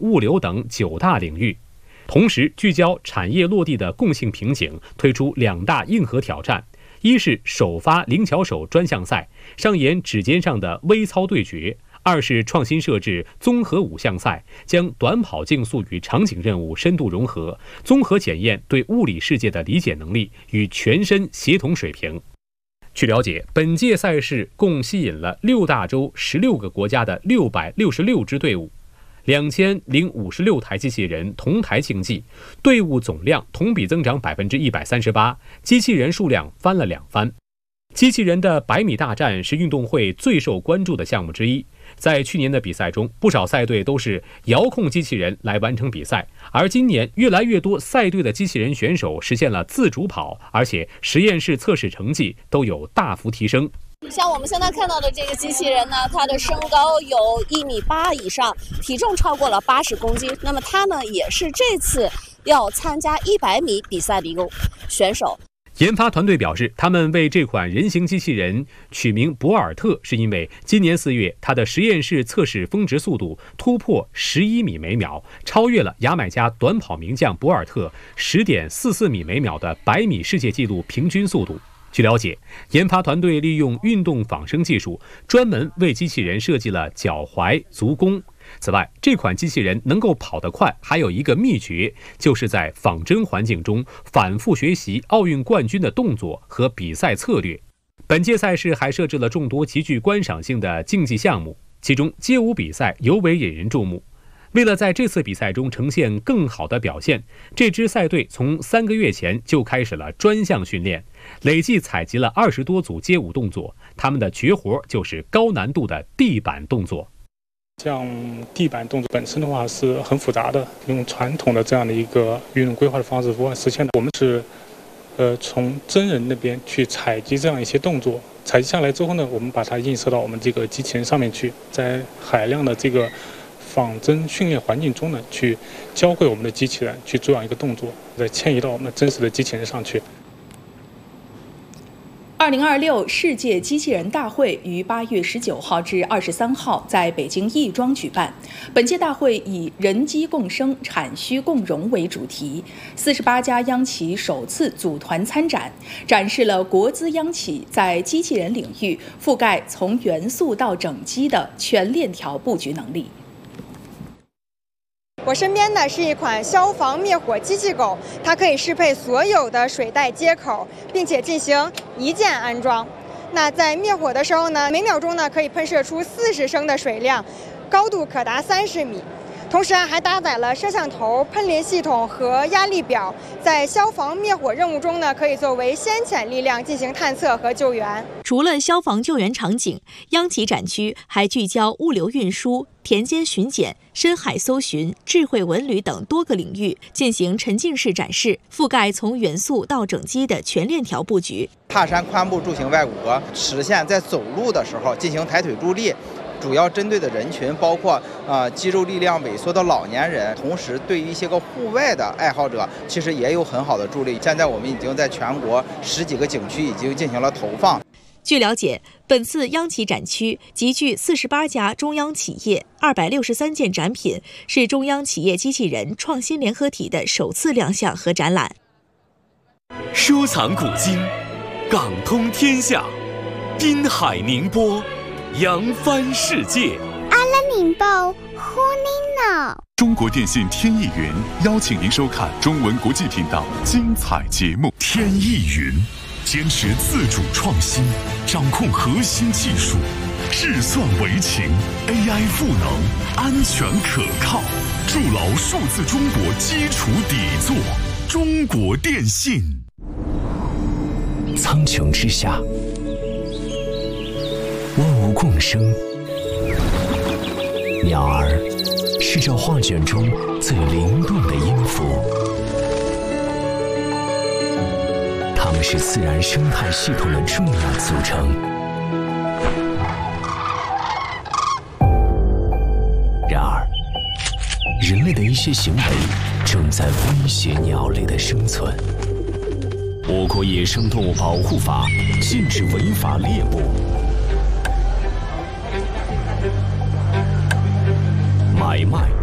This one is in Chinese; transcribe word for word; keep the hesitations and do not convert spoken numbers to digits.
物流等九大领域。同时聚焦产业落地的共性瓶颈，推出两大硬核挑战：一是首发灵巧手专项赛，上演指尖上的微操对决；二是创新设置综合五项赛，将短跑竞速与场景任务深度融合，综合检验对物理世界的理解能力与全身协同水平。据了解，本届赛事共吸引了六大洲十六个国家的六百六十六支队伍，两千零五十六台机器人同台竞技，队伍总量同比增长百分之一百三十八，机器人数量翻了两番。机器人的百米大战是运动会最受关注的项目之一。在去年的比赛中，不少赛队都是遥控机器人来完成比赛，而今年越来越多赛队的机器人选手实现了自主跑，而且实验室测试成绩都有大幅提升。 像我们现在看到的这个机器人呢，它的身高有一米八以上，体重超过了八十公斤。那么它呢，也是这次要参加一百米比赛的一个选手。 研发团队表示，他们为这款人形机器人取名博尔特，是因为今年四月，它的实验室测试峰值速度突破十一米每秒，超越了牙买加短跑名将博尔特十点四四米每秒的百米世界纪录平均速度。据了解，研发团队利用运动仿生技术，专门为机器人设计了脚踝、足弓。此外，这款机器人能够跑得快，还有一个秘诀，就是在仿真环境中反复学习奥运冠军的动作和比赛策略。本届赛事还设置了众多极具观赏性的竞技项目，其中街舞比赛尤为引人注目。为了在这次比赛中呈现更好的表现，这支赛队从三个月前就开始了专项训练，累计采集了二十多组街舞动作。他们的绝活就是高难度的地板动作。 像地板动作本身的话是很复杂的，用传统的这样的一个运动规划的方式无法实现的。我们是，呃，从真人那边去采集这样一些动作，采集下来之后呢，我们把它映射到我们这个机器人上面去，在海量的这个仿真训练环境中呢，去教会我们的机器人去做这样一个动作，再迁移到我们真实的机器人上去。 二零二六世界机器人大会于八月十九号至二十三号在北京亦庄举办。本届大会以“人机共生，产需共融”为主题，四十八家央企首次组团参展，展示了国资央企在机器人领域覆盖从元素到整机的全链条布局能力。 我身边的是一款消防灭火机器狗，它可以适配所有的水带接口，并且进行一键安装。那在灭火的时候呢，每秒钟呢可以喷射出四十升的水量，高度可达三十米。同时啊，还搭载了摄像头、喷淋系统和压力表，在消防灭火任务中呢，可以作为先遣力量进行探测和救援。 除了消防救援场景，央企展区还聚焦物流运输、田间巡检、深海搜寻、智慧文旅等多个领域进行沉浸式展示，覆盖从元素到整机的全链条布局。 踏山髋部柱形外骨骼实现在走路的时候进行抬腿助力。主要针对的人群包括呃肌肉力量萎缩的老年人，同时对于一些个户外的爱好者，其实也有很好的助力。现在我们已经在全国十几个景区已经进行了投放。 据了解，本次央企展区集聚四十八家中央企业，二百六十三件展品，是中央企业机器人创新联合体的首次亮相和展览。 收藏古今，港通天下，滨海宁波。扬帆世界， 阿拉宁报呼您呢。 中国电信天翼云邀请您收看中文国际频道精彩节目。天翼云坚持自主创新，掌控核心技术，智算为情 ，A I 赋能，安全可靠，筑牢数字中国基础底座。中国电信。 苍穹之下，万物共生，鸟儿是这画卷中最灵动的音符，它们是自然生态系统的重要组成。然而，人类的一些行为正在威胁鸟类的生存。我国野生动物保护法禁止违法猎捕、买卖、